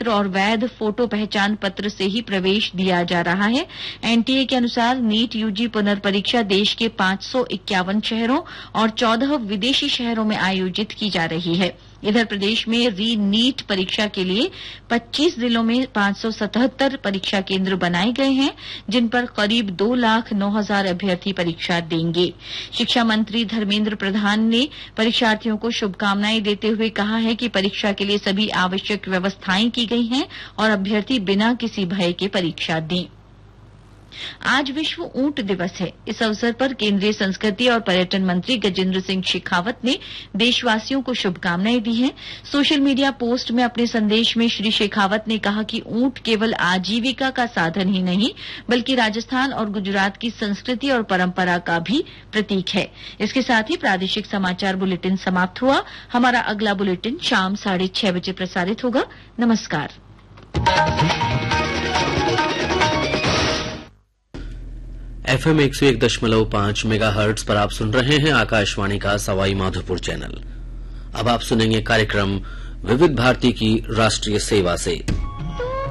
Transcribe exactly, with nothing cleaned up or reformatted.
पत्र और वैध फोटो पहचान पत्र से ही प्रवेश दिया जा रहा है। एनटीए के अनुसार नीट यूजी पुनर्परीक्षा देश के पांच सौ इक्यावन शहरों और चौदह विदेशी शहरों में आयोजित की जा रही है। इधर प्रदेश में री नीट परीक्षा के लिए पच्चीस जिलों में पांच सौ सतहत्तर परीक्षा केंद्र बनाए गए हैं, जिन पर करीब दो लाख नौ हजार अभ्यर्थी परीक्षा देंगे। शिक्षा मंत्री धर्मेंद्र प्रधान ने परीक्षार्थियों को शुभकामनाएं देते हुए कहा है कि परीक्षा के लिए सभी आवश्यक व्यवस्थाएं की गई हैं और अभ्यर्थी बिना किसी भय के परीक्षा दें। आज विश्व ऊंट दिवस है। इस अवसर पर केंद्रीय संस्कृति और पर्यटन मंत्री गजेंद्र सिंह शेखावत ने देशवासियों को शुभकामनाएं दी हैं। सोशल मीडिया पोस्ट में अपने संदेश में श्री शेखावत ने कहा कि ऊंट केवल आजीविका का साधन ही नहीं, बल्कि राजस्थान और गुजरात की संस्कृति और परंपरा का भी प्रतीक है। इसके साथ ही प्रादेशिक समाचार बुलेटिन समाप्त हुआ। हमारा अगला बुलेटिन शाम साढ़े छह बजे प्रसारित होगा। नमस्कार। एफएम एक सौ एक दशमलव पांच मेगा हर्ट्ज पर आप सुन रहे हैं आकाशवाणी का सवाई माधोपुर चैनल। अब आप सुनेंगे कार्यक्रम विविध भारती की राष्ट्रीय सेवा से।